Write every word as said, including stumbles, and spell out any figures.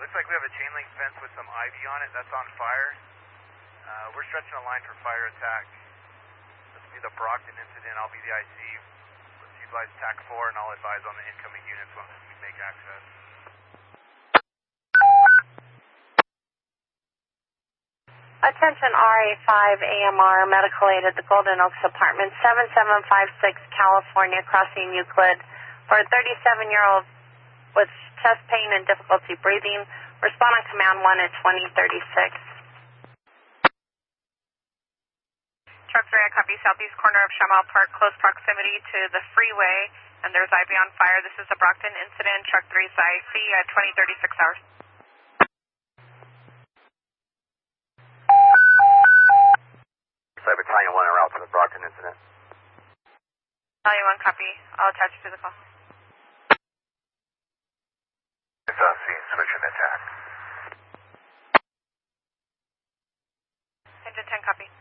looks like we have a chain link fence with some ivy on it that's on fire. Uh, we're stretching a line for fire attack. This will be the Brockton incident. I'll be the I C. Let's utilize TAC four and I'll advise on the incoming units once we make access. Attention R A five A M R, medical aid at the Golden Oaks Apartment, seven seven five six California, crossing Euclid, for a thirty-seven-year-old with chest pain and difficulty breathing. Respond on command one at twenty thirty-six. Truck three, I copy southeast corner of Shamal Park, close proximity to the freeway, and there's ivy on fire. This is the Brockton incident. Truck three's I C at twenty thirty-six hours. Battalion one en route for the Brockton incident. Battalion one, copy. I'll attach to the call. It's on scene, switching attack. Engine ten, copy.